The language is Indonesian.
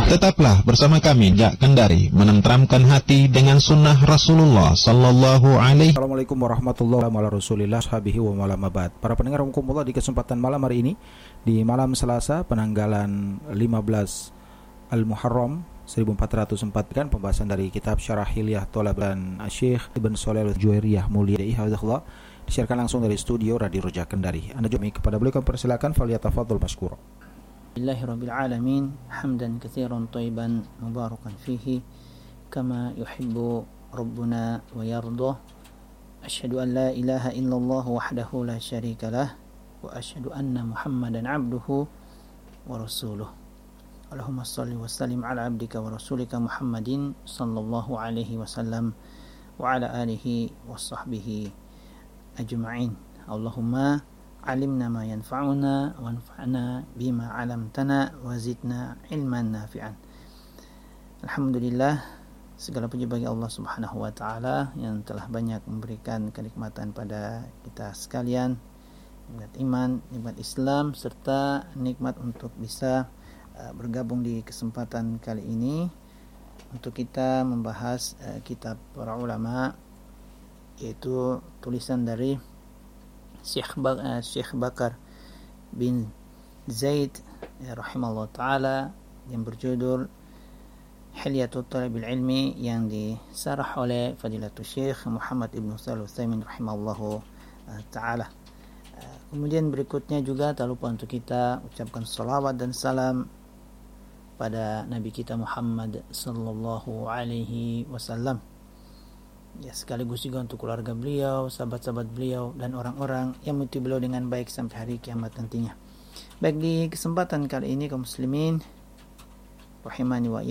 Tetaplah bersama kami Jak Kendari, menenteramkan hati dengan sunnah Rasulullah Sallallahu Alaihi. Assalamualaikum warahmatullahi wabarakatuh. Para pendengar hukumullah, di kesempatan malam hari ini, di malam Selasa penanggalan 15 Al-Muharram 1404, kan pembahasan dari kitab Syarah Hilyah Thalab dan Syekh Ibn Shalih Al-Juwairiyah Mulyaihi hafizahullah, disiarkan langsung dari studio Radio Roja Kendari. Anda juga kepada beliau kami persilakan, falyatafadhal mashkura. Bismillahirabbil alamin, hamdan katsiran thayyiban mubarakan fihi kama yuhibbu rabbuna wa yardah. Asyhadu an la ilaha illallah wahdahu la syarikalah wa asyhadu anna Muhammadan abduhu wa rasuluh. Allahumma shalli wa sallim ala abdika wa rasulika Muhammadin sallallahu alaihi wasallam wa ala alihi wa sahbihi ajma'in. Allahumma alimna ma yanfa'una wanfa'na bima 'allamtana wa zidna ilman nafi'an. Alhamdulillah, segala puji bagi Allah Subhanahu wa taala yang telah banyak memberikan kenikmatan pada kita sekalian, nikmat iman, nikmat Islam, serta nikmat untuk bisa bergabung di kesempatan kali ini untuk kita membahas kitab para ulama, yaitu tulisan dari Syekh Bakar bin Zaid rahimahullah ta'ala yang berjudul Hilyatul Thalabil Ilmi, yang disarah oleh Fadilatul Syekh Muhammad Ibn Shalih Al-Utsaimin rahimahullah ta'ala. Kemudian berikutnya juga tak lupa untuk kita ucapkan salawat dan salam pada Nabi kita Muhammad sallallahu alaihi wasallam, ya, sekaligus juga untuk keluarga beliau, sahabat-sahabat beliau, dan orang-orang yang mengikuti beliau dengan baik sampai hari kiamat nantinya. Baik, di kesempatan kali ini kaum muslimin rahimani wa